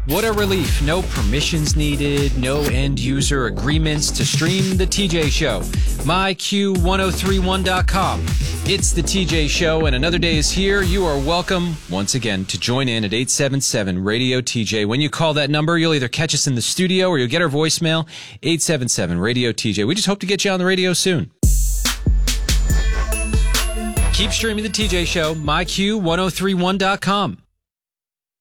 What a relief. No permissions needed, no end-user agreements to stream The TJ Show. MyQ1031.com. It's The TJ Show, and another day is here. You are welcome, once again, to join in at 877-RADIO-TJ. When you call that number, you'll either catch us in the studio or you'll get our voicemail, 877-RADIO-TJ. We just hope to get you on the radio soon. Keep streaming The TJ Show, MyQ1031.com.